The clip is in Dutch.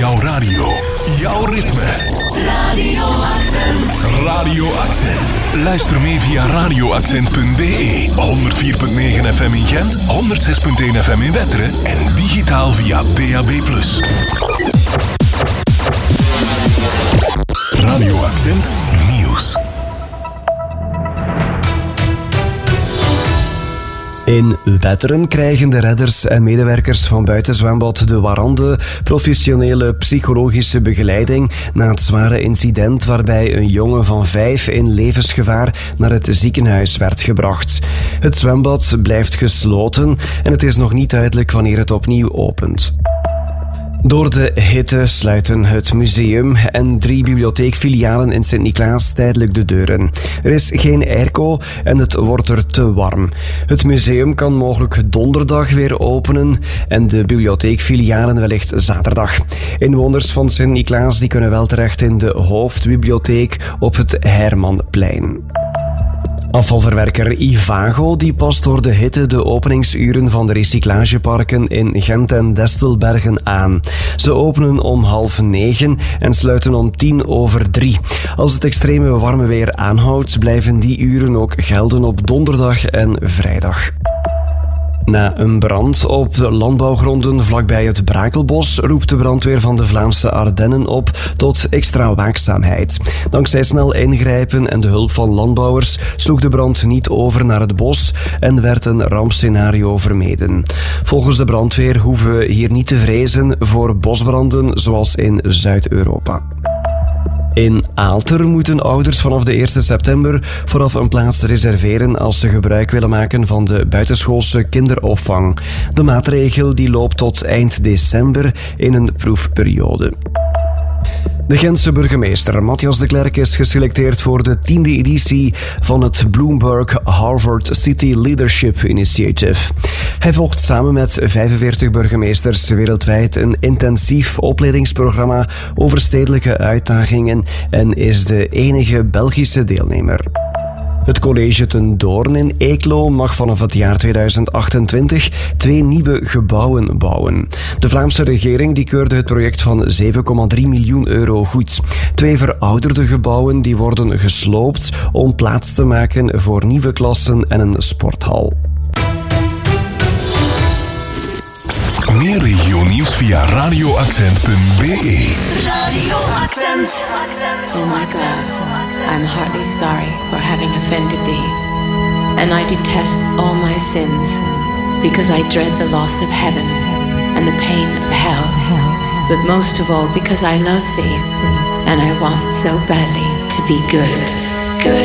Jouw radio. Jouw ritme. Radio Accent. Radio Accent. Luister mee via radioaccent.be. 104.9 FM in Gent, 106.1 FM in Wetteren en digitaal via DAB+. Radio Accent Nieuws. In Wetteren krijgen de redders en medewerkers van buitenzwembad De Warande professionele psychologische begeleiding na het zware incident waarbij een jongen van 5 in levensgevaar naar het ziekenhuis werd gebracht. Het zwembad blijft gesloten en het is nog niet duidelijk wanneer het opnieuw opent. Door de hitte sluiten het museum en 3 bibliotheekfilialen in Sint-Niklaas tijdelijk de deuren. Er is geen airco en het wordt er te warm. Het museum kan mogelijk donderdag weer openen en de bibliotheekfilialen wellicht zaterdag. Inwoners van Sint-Niklaas die kunnen wel terecht in de hoofdbibliotheek op het Hermanplein. Afvalverwerker Ivago die past door de hitte de openingsuren van de recyclageparken in Gent en Destelbergen aan. Ze openen om 8:30 en sluiten om 2:10. Als het extreme warme weer aanhoudt, blijven die uren ook gelden op donderdag en vrijdag. Na een brand op de landbouwgronden vlakbij het Brakelbos roept de brandweer van de Vlaamse Ardennen op tot extra waakzaamheid. Dankzij snel ingrijpen en de hulp van landbouwers sloeg de brand niet over naar het bos en werd een rampscenario vermeden. Volgens de brandweer hoeven we hier niet te vrezen voor bosbranden zoals in Zuid-Europa. In Aalter moeten ouders vanaf de 1 september vooraf een plaats reserveren als ze gebruik willen maken van de buitenschoolse kinderopvang. De maatregel die loopt tot eind december in een proefperiode. De Gentse burgemeester Matthias de Klerk is geselecteerd voor de 10e editie van het Bloomberg Harvard City Leadership Initiative. Hij volgt samen met 45 burgemeesters wereldwijd een intensief opleidingsprogramma over stedelijke uitdagingen en is de enige Belgische deelnemer. Het college Ten Doorn in Eeklo mag vanaf het jaar 2028 2 nieuwe gebouwen bouwen. De Vlaamse regering die keurde het project van €7,3 miljoen goed. 2 verouderde gebouwen die worden gesloopt om plaats te maken voor nieuwe klassen en een sporthal. Meer regionieuws via radioaccent.be. Radio Accent. Oh my God, I'm heartily sorry for having offended thee, and I detest all my sins, because I dread the loss of heaven and the pain of hell, but most of all because I love thee, and I want so badly to be good.